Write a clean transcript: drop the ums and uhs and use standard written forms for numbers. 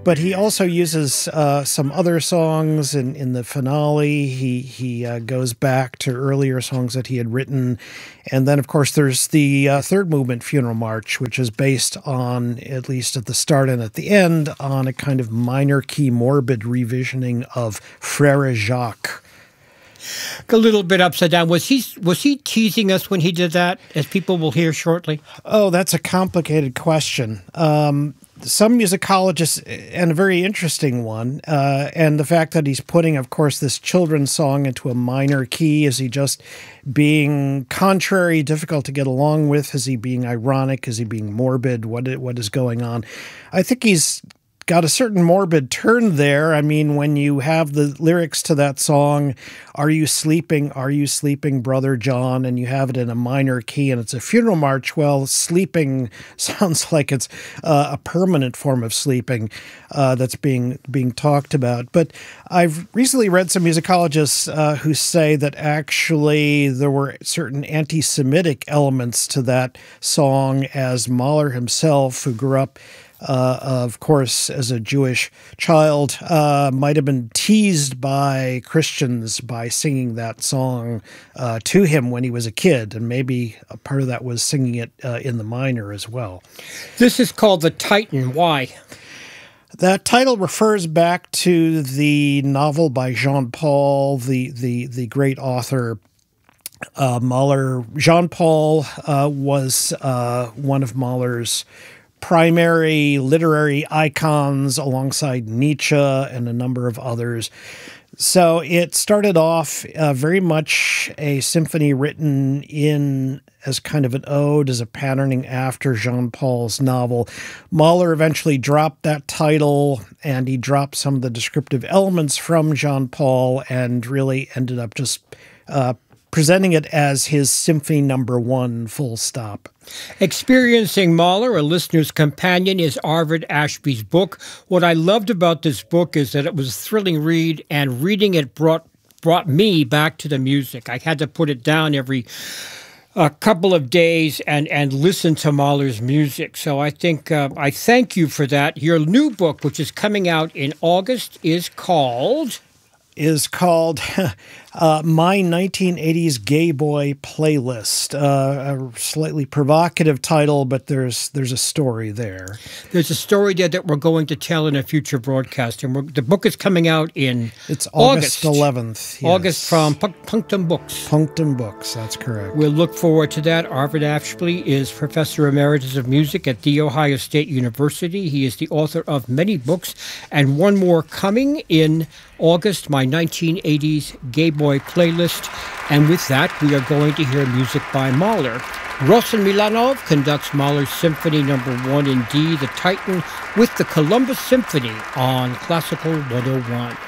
But he also uses some other songs in the finale. He goes back to earlier songs that he had written. And then, of course, there's the third movement, Funeral March, which is based on, at least at the start and at the end, on a kind of minor key morbid revisioning of Frère Jacques. A little bit upside down. Was he teasing us when he did that, as people will hear shortly? Oh, that's a complicated question. Some musicologists, and a very interesting one, and the fact that he's putting, of course, this children's song into a minor key. Is he just being contrary, difficult to get along with? Is he being ironic? Is he being morbid? What is going on? I think he's got a certain morbid turn there. I mean, when you have the lyrics to that song, "Are you sleeping? Are you sleeping, Brother John?" and you have it in a minor key and it's a funeral march, well, sleeping sounds like it's a permanent form of sleeping that's being talked about. But I've recently read some musicologists who say that actually there were certain anti-Semitic elements to that song, as Mahler himself, who grew up of course, as a Jewish child, might have been teased by Christians by singing that song to him when he was a kid, and maybe a part of that was singing it in the minor as well. This is called The Titan. Why? That title refers back to the novel by Jean Paul, the great author. Mahler. Jean Paul was one of Mahler's primary literary icons alongside Nietzsche and a number of others. So it started off very much a symphony written in as kind of an ode, as a patterning after Jean Paul's novel. Mahler eventually dropped that title, and he dropped some of the descriptive elements from Jean Paul and really ended up just presenting it as his Symphony Number 1, full stop. Experiencing Mahler, a listener's companion, is Arvid Ashby's book. What I loved about this book is that it was a thrilling read, and reading it brought me back to the music. I had to put it down every couple of days and listen to Mahler's music. So I think I thank you for that. Your new book, which is coming out in August, is called My 1980s Gay Boy Playlist. A slightly provocative title, but there's a story there. There's a story there that we're going to tell in a future broadcast. And the book is coming out in August 11th. Yes. August from Punctum Books. Punctum Books, that's correct. We'll look forward to that. Arvid Ashby is Professor Emeritus of Music at The Ohio State University. He is the author of many books, and one more coming in August, My 1980s Gay Boy Playlist. And with that, we are going to hear music by Mahler. Rossen Milanov conducts Mahler's Symphony Number 1 in D, The Titan, with the Columbus Symphony on Classical 101.